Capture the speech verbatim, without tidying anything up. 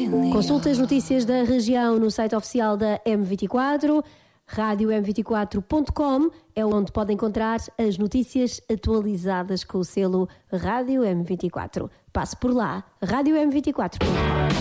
Consulte as notícias da região no site oficial da M vinte e quatro. rádio m vinte e quatro ponto com é onde pode encontrar as notícias atualizadas com o selo Rádio M vinte e quatro. Passe por lá, rádio m vinte e quatro ponto com.